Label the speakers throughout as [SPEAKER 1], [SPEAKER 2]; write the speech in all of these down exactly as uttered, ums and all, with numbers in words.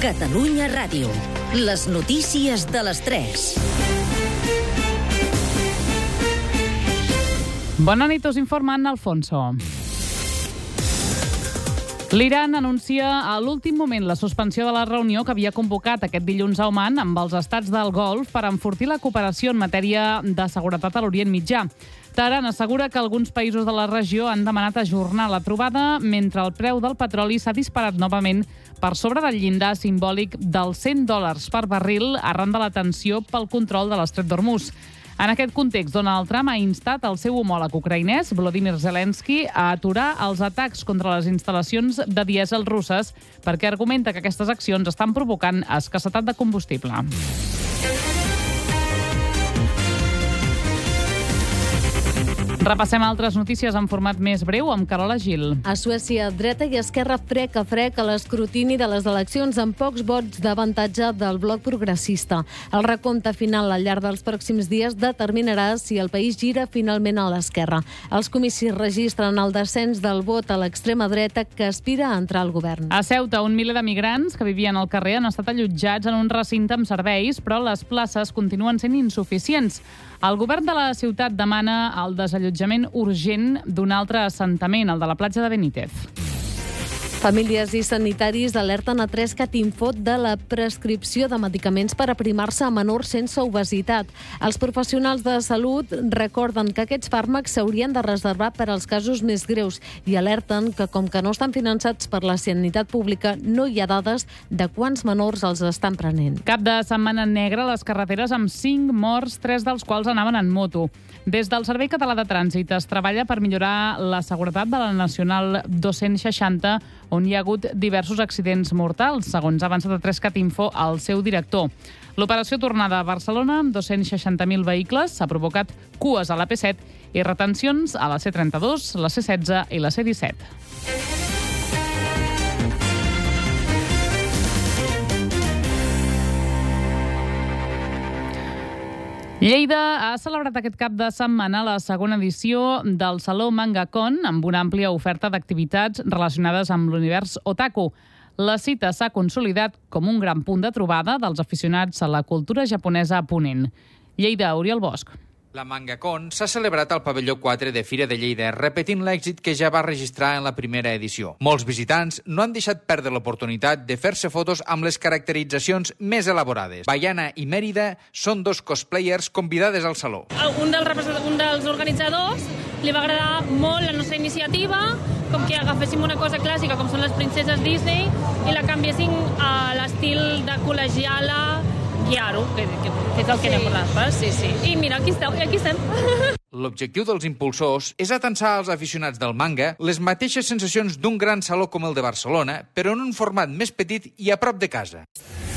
[SPEAKER 1] Catalunya Ràdio. Les notícies de les tres.
[SPEAKER 2] Bona nit, us informa Anna Alfonso. L'Iran anuncia a l'últim moment la suspensió de la reunió que havia convocat aquest dilluns a Oman amb els estats del Golf per enfortir la cooperació en matèria de seguretat a l'Orient Mitjà. Teheran assegura que alguns països de la regió han demanat ajornar la trobada mentre el preu del petroli s'ha disparat novament per sobre del llindar simbòlic dels cent dòlars per barril arran de la tensió pel control de l'estret d'Hormuz. En aquest context, Donald Trump ha instat el seu homòleg ucraïnès, Volodymyr Zelensky, a aturar els atacs contra les instal·lacions de dièsel russes perquè argumenta que aquestes accions estan provocant escassetat de combustible. Repassem altres notícies en format més breu amb Carola Gil.
[SPEAKER 3] A Suècia, dreta i esquerra frec a frec a l'escrutini de les eleccions amb pocs vots d'avantatge del bloc progressista. El recompte final al llarg dels pròxims dies determinarà si el país gira finalment a l'esquerra. Els comicis registren el descens del vot a l'extrema dreta que aspira a entrar al govern.
[SPEAKER 2] A Ceuta, un miler de migrants que vivien al carrer han estat allotjats en un recinte amb serveis, però les places continuen sent insuficients. El govern de la ciutat demana el desallotjament urgent d'un altre assentament, el de la platja de Benítez.
[SPEAKER 3] Famílies i sanitaris alerten a tres cat infot de la prescripció de medicaments per aprimar-se a menors sense obesitat. Els professionals de salut recorden que aquests fàrmacs s'haurien de reservar per als casos més greus i alerten que, com que no estan finançats per la sanitat pública, no hi ha dades de quants menors els estan prenent.
[SPEAKER 2] Cap de setmana negra a les carreteres amb cinc morts, tres dels quals anaven en moto. Des del Servei Català de Trànsit es treballa per millorar la seguretat de la Nacional dos-cents seixanta, on hi ha hagut diversos accidents mortals, segons ha avançat a tres cat info el seu director. L'operació tornada a Barcelona amb dos-cents seixanta mil vehicles ha provocat cues a la P set i retencions a la C trenta-dos, la C setze i la C disset. Lleida ha celebrat aquest cap de setmana la segona edició del Saló MangaCon amb una àmplia oferta d'activitats relacionades amb l'univers otaku. La cita s'ha consolidat com un gran punt de trobada dels aficionats a la cultura japonesa a Ponent. Lleida, Oriol Bosch.
[SPEAKER 4] La MangaCon s'ha celebrat al pavelló quatre de Fira de Lleida, repetint l'èxit que ja va registrar en la primera edició. Molts visitants no han deixat perdre l'oportunitat de fer-se fotos amb les caracteritzacions més elaborades. Baiana i Mèrida són dos cosplayers convidades al saló.
[SPEAKER 5] Un dels, un dels organitzadors li va agradar molt la nostra iniciativa, com que agaféssim una cosa clàssica, com són les princeses Disney, i la canviéssim a l'estil de col·legiala, Guiaro, que, que, que és el que sí. anem parlant. Sí, sí. I mira, aquí estem. Aquí estem.
[SPEAKER 4] L'objectiu dels impulsors és atensar als aficionats del manga les mateixes sensacions d'un gran saló com el de Barcelona, però en un format més petit i a prop de casa.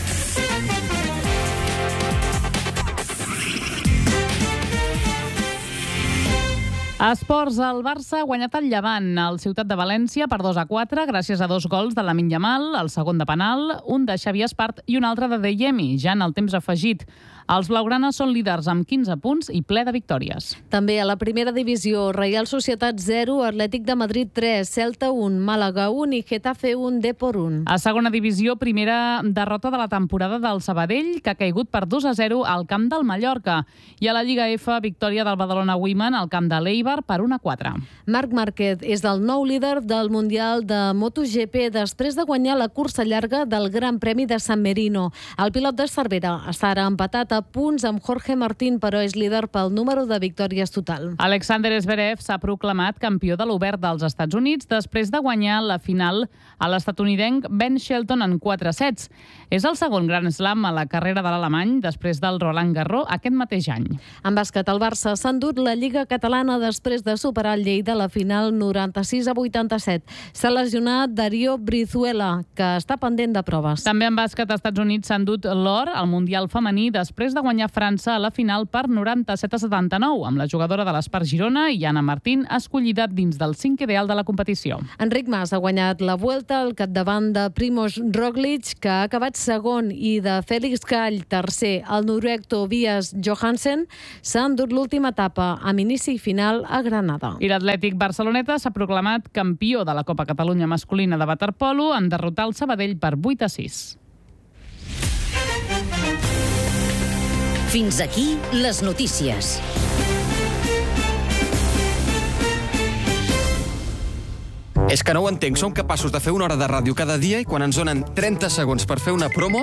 [SPEAKER 2] A esports, el Barça ha guanyat el Llevant al Ciutat de València per dos a quatre gràcies a dos gols de Lamine Yamal, el segon de penal, un de Xavi Espart i un altre de Deyemi, ja en el temps afegit. Els blaugranes són líders amb quinze punts i ple de victòries.
[SPEAKER 3] També a la primera divisió, Reial Societat zero, Atlètic de Madrid tres, Celta un, Màlaga un i Getafe un, Depor un.
[SPEAKER 2] A segona divisió, primera derrota de la temporada del Sabadell, que ha caigut per dos a zero al camp del Mallorca. I a la Lliga F, victòria del Badalona Women al camp de l'Eibar per un a quatre.
[SPEAKER 3] Marc Márquez és el nou líder del Mundial de MotoGP després de guanyar la cursa llarga del Gran Premi de San Marino. El pilot de Cervera està ara empatat a punts amb Jorge Martín, però és líder pel número de victòries total.
[SPEAKER 2] Alexander Zverev s'ha proclamat campió de l'Obert dels Estats Units després de guanyar la final a l'estatunidenc Ben Shelton en quatre sets. És el segon Grand Slam a la carrera de l'alemany després del Roland Garros aquest mateix any.
[SPEAKER 3] En bàsquet, el Barça s'ha endut la Lliga Catalana després de superar el Lleida a la final noranta-sis a vuitanta-set. S'ha lesionat Darío Brizuela, que està pendent de proves.
[SPEAKER 2] També en bàsquet, als Estats Units s'ha endut l'or al Mundial femení després de guanyar França a la final per noranta-set a setanta-nou, amb la jugadora de l'Espart Girona i Anna Martín escollida dins del cinc ideal de la competició.
[SPEAKER 3] Enric Mas ha guanyat la Vuelta al capdavant de Primož Roglic, que ha acabat segon, i de Félix Gall, tercer. El noruec Tobias Johansen s'ha endut l'última etapa, amb inici i final a Granada.
[SPEAKER 2] I l'Atlètic Barceloneta s'ha proclamat campió de la Copa Catalunya masculina de waterpolo en derrotar el Sabadell per vuit a sis.
[SPEAKER 1] Fins aquí les notícies.
[SPEAKER 6] És que no ho entenc. Som capaços de fer una hora de ràdio cada dia i quan ens donen trenta segons per fer una promo...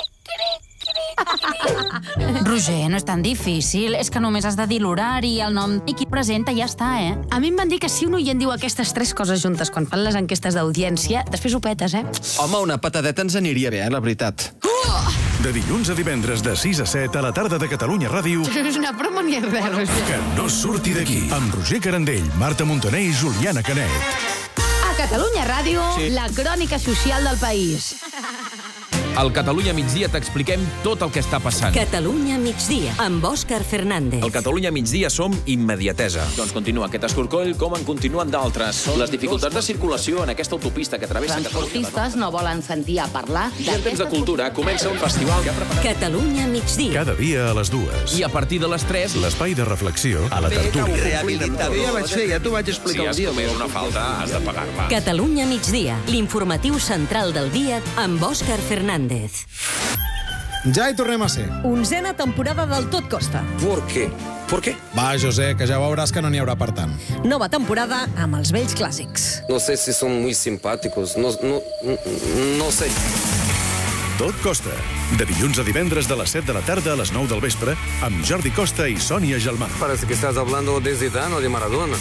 [SPEAKER 7] Roger, no és tan difícil. És que només has de dir l'horari, el nom i qui presenta i ja està, eh?
[SPEAKER 8] A mi em van dir que si un oient diu aquestes tres coses juntes quan fan les enquestes d'audiència, després ho petes, eh?
[SPEAKER 6] Home, una patadeta ens aniria bé, eh, la veritat.
[SPEAKER 9] De dilluns a divendres de sis a set a la tarda de Catalunya Ràdio.
[SPEAKER 8] És una promo ni res, Roger.
[SPEAKER 9] Que no surti d'aquí. Amb Roger Carandell, Marta Montaner i Juliana Canet.
[SPEAKER 8] A Catalunya Ràdio, sí. La crònica social del país.
[SPEAKER 10] Al Catalunya Migdia t'expliquem tot el que està passant.
[SPEAKER 1] Catalunya Migdia, amb Òscar Fernández.
[SPEAKER 10] Al Catalunya Migdia som immediatesa. Doncs continua aquest escorcoll com en continuen d'altres. Les dificultats de circulació en aquesta autopista que travessa Catalunya.
[SPEAKER 7] Transportistes no volen sentir a parlar...
[SPEAKER 10] I en temps de cultura comença un festival que ha preparat...
[SPEAKER 1] Catalunya Migdia.
[SPEAKER 9] Cada dia a les dues.
[SPEAKER 10] I a partir de les tres...
[SPEAKER 9] L'espai de reflexió a la tertúlia.
[SPEAKER 6] Rehabilitació. Ja vaig fer, ja t'ho vaig explicar
[SPEAKER 10] si has comès una falta, has de pagar-la.
[SPEAKER 1] Catalunya Migdia, l'informatiu central del dia amb Òscar Fernández.
[SPEAKER 11] Ja hi tornem a ser.
[SPEAKER 1] Onzena temporada del Tot Costa.
[SPEAKER 10] ¿Por qué? ¿Por qué?
[SPEAKER 11] Va, José, que ja veuràs que no n'hi haurà per tant.
[SPEAKER 1] Nova temporada amb els vells clàssics.
[SPEAKER 12] No sé si son muy simpáticos, no, no, no sé.
[SPEAKER 9] Tot Costa. De dilluns a divendres de les set de la tarda a les nou del vespre amb Jordi Costa i Sònia Gelmà.
[SPEAKER 12] Parece que estás hablando de Zidane o de Maradona.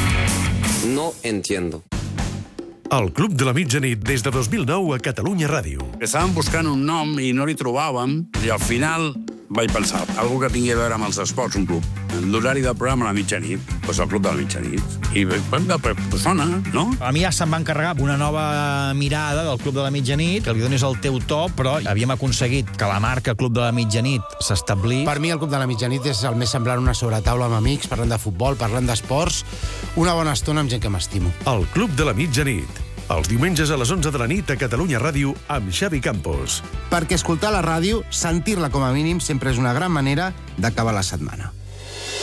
[SPEAKER 12] No entiendo.
[SPEAKER 9] El Club de la Mitjanit des de dos mil nou a Catalunya Ràdio.
[SPEAKER 13] Estàvem buscant un nom i no li trobàvem, i al final vaig pensar, algú que tingui a veure amb els esports, un club. L'horari del programa a la mitjanit, doncs el Club de la Mitjanit. I pues sona, no?
[SPEAKER 14] A mi ja se'm va encarregar una nova mirada del Club de la Mitjanit, que li donis el teu to, però havíem aconseguit que la marca Club de la Mitjanit s'establís.
[SPEAKER 11] Per mi el Club de la Mitjanit és el més semblant a una sobretaula amb amics, parlant de futbol, parlant d'esports, una bona estona amb gent que m'estimo.
[SPEAKER 9] El Club de la Mitjanit. Els diumenges a les onze de la nit a Catalunya Ràdio amb Xavi Campos.
[SPEAKER 11] Perquè escoltar la ràdio, sentir-la com a mínim, sempre és una gran manera d'acabar la setmana.